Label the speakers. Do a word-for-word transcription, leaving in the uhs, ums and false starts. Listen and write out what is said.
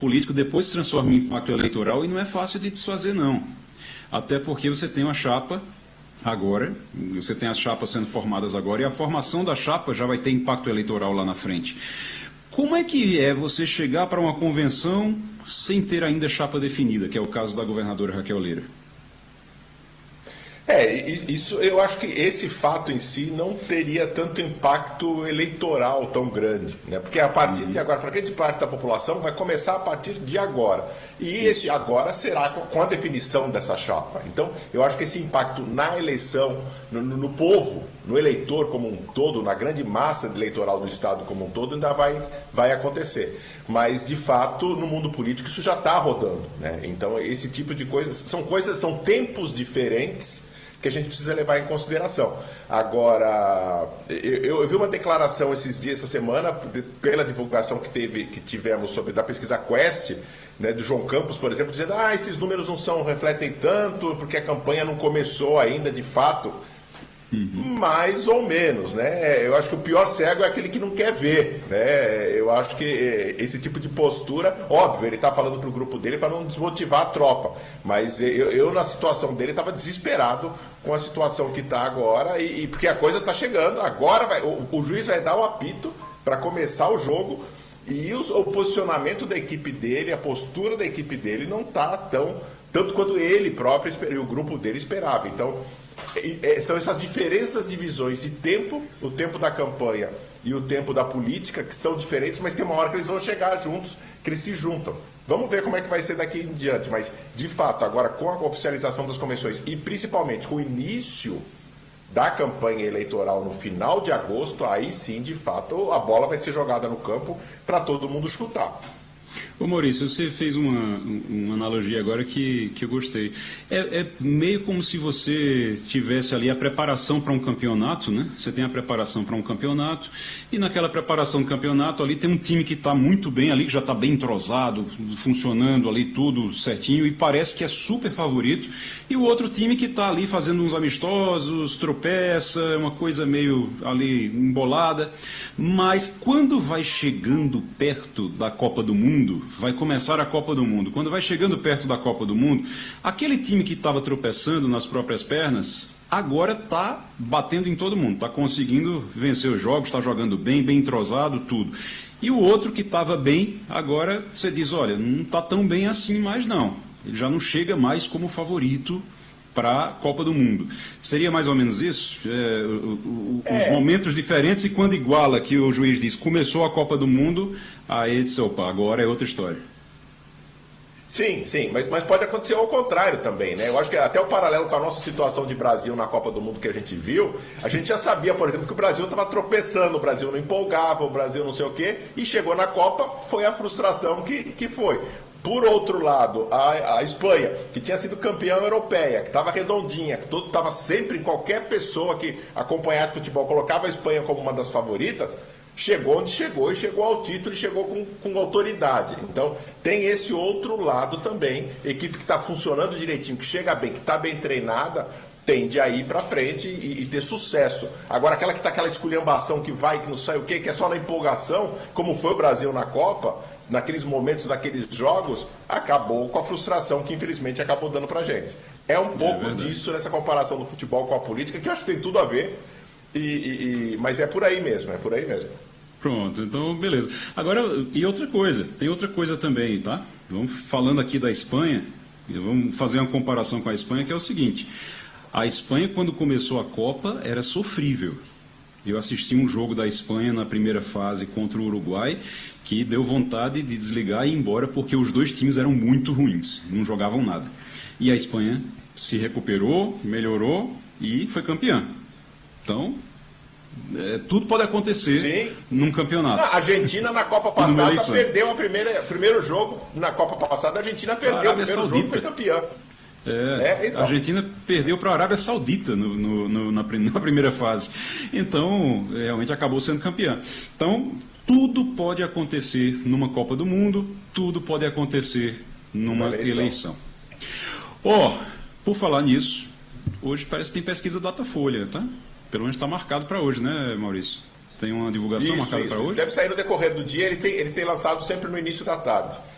Speaker 1: político depois se transforma em pacto eleitoral e não é fácil de desfazer, não. Até porque você tem uma chapa agora, você tem as chapas sendo formadas agora, e a formação da chapa já vai ter impacto eleitoral lá na frente. Como é que é você chegar para uma convenção sem ter ainda chapa definida, que é o caso da governadora Raquel Lira?
Speaker 2: É, isso, eu acho que esse fato em si não teria tanto impacto eleitoral tão grande, né? Porque a partir uhum. de agora, para grande parte da população, vai começar a partir de agora. E esse agora será com a definição dessa chapa. Então, eu acho que esse impacto na eleição, no, no, no povo, no eleitor como um todo, na grande massa eleitoral do Estado como um todo, ainda vai, vai acontecer. Mas, de fato, no mundo político isso já está rodando, né? Então, esse tipo de coisas, são coisas, são tempos diferentes que a gente precisa levar em consideração. Agora, eu, eu vi uma declaração esses dias, essa semana, pela divulgação que, teve, que tivemos sobre da pesquisa Quest, né, do João Campos, por exemplo, dizendo ah, esses números não são, refletem tanto, porque a campanha não começou ainda de fato. Uhum. Mais ou menos, né? Eu acho que o pior cego é aquele que não quer ver, né? Eu acho que esse tipo de postura, óbvio, ele está falando para o grupo dele para não desmotivar a tropa, mas eu, eu na situação dele estava desesperado com a situação que está agora e, e porque a coisa está chegando, agora vai, o, o juiz vai dar o apito para começar o jogo e os, o posicionamento da equipe dele, a postura da equipe dele não está tão, tanto quanto ele próprio e o grupo dele esperava. Então, são essas diferenças de visões de tempo, o tempo da campanha e o tempo da política, que são diferentes, mas tem uma hora que eles vão chegar juntos, que eles se juntam. Vamos ver como é que vai ser daqui em diante, mas, de fato, agora com a oficialização das convenções e, principalmente, com o início da campanha eleitoral no final de agosto, aí sim, de fato, a bola vai ser jogada no campo para todo mundo chutar.
Speaker 1: Ô Maurício, você fez uma, uma analogia agora que, que eu gostei. É, é meio como se você tivesse ali a preparação para um campeonato, né? Você tem a preparação para um campeonato e naquela preparação do campeonato ali tem um time que está muito bem ali, que já está bem entrosado, funcionando ali tudo certinho e parece que é super favorito, e o outro time que está ali fazendo uns amistosos, tropeça, uma coisa meio ali embolada, mas quando vai chegando perto da Copa do Mundo, vai começar a Copa do Mundo. Quando vai chegando perto da Copa do Mundo, aquele time que estava tropeçando nas próprias pernas, agora está batendo em todo mundo, está conseguindo vencer os jogos, está jogando bem, bem entrosado, tudo. E o outro que estava bem, agora você diz, olha, não está tão bem assim mais não. Ele já não chega mais como favorito para a Copa do Mundo. Seria mais ou menos isso? É, o, o, é. Os momentos diferentes, e quando iguala, que o juiz diz, começou a Copa do Mundo, aí ele diz, opa, agora é outra história.
Speaker 2: Sim, sim, mas, mas pode acontecer ao contrário também, né? Eu acho que até o paralelo com a nossa situação de Brasil na Copa do Mundo que a gente viu, a gente já sabia, por exemplo, que o Brasil estava tropeçando, o Brasil não empolgava, o Brasil não sei o quê, e chegou na Copa, foi a frustração que, que foi. Por outro lado, a, a Espanha, que tinha sido campeã europeia, que estava redondinha, que todo estava sempre, em qualquer pessoa que acompanhasse futebol, colocava a Espanha como uma das favoritas, chegou onde chegou e chegou ao título e chegou com, com autoridade. Então, tem esse outro lado também, equipe que está funcionando direitinho, que chega bem, que está bem treinada, tende a ir para frente e, e ter sucesso. Agora, aquela que está aquela esculhambação que vai, que não sai o quê, que é só na empolgação, como foi o Brasil na Copa, naqueles momentos, naqueles jogos, acabou com a frustração que infelizmente acabou dando pra gente. É um pouco é disso nessa comparação do futebol com a política, que eu acho que tem tudo a ver, e, e, e, mas é por aí mesmo, é por aí mesmo.
Speaker 1: Pronto, então beleza. Agora, e outra coisa, tem outra coisa também, tá? Vamos falando aqui da Espanha, vamos fazer uma comparação com a Espanha, que é o seguinte, a Espanha quando começou a Copa era sofrível. Eu assisti um jogo da Espanha na primeira fase contra o Uruguai, que deu vontade de desligar e ir embora, porque os dois times eram muito ruins, não jogavam nada. E a Espanha se recuperou, melhorou e foi campeã. Então, é, tudo pode acontecer Sim. num campeonato.
Speaker 2: A Argentina na Copa passada perdeu o primeiro jogo, na Copa passada a Argentina perdeu o primeiro Saudita. jogo e foi campeã.
Speaker 1: É, é, então. A Argentina perdeu para a Arábia Saudita no, no, no, na, na primeira fase. Então, realmente acabou sendo campeã. Então, tudo pode acontecer numa Copa do Mundo, tudo pode acontecer numa eleição. eleição. Ó, oh, por falar nisso, hoje parece que tem pesquisa Datafolha, tá? Pelo menos está marcado para hoje, né, Maurício? Tem uma divulgação
Speaker 2: isso,
Speaker 1: marcada
Speaker 2: isso.
Speaker 1: para hoje?
Speaker 2: Deve sair no decorrer do dia, eles têm, eles têm lançado sempre no início da tarde.